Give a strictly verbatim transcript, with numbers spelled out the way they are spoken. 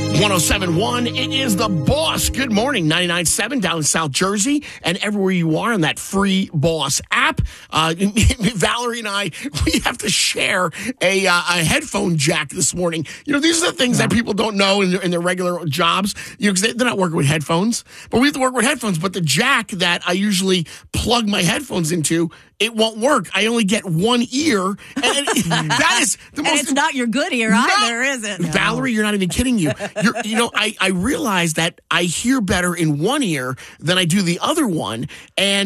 one oh seven point one, it is The Boss. Good morning, ninety-nine point seven down in South Jersey and everywhere you are on that free Boss app. Uh, Valerie and I, we have to share a, uh, a headphone jack this morning. You know, these are the things that people don't know in their, in their regular jobs, you know, because they, they're not working with headphones. But we have to work with headphones. But the jack that I usually plug my headphones into, it won't work. I only get one ear. And that is the most... And it's not your good ear either, no, is it? Valerie, you're not even kidding you. You're, you know, I, I realize that I hear better in one ear than I do the other one. And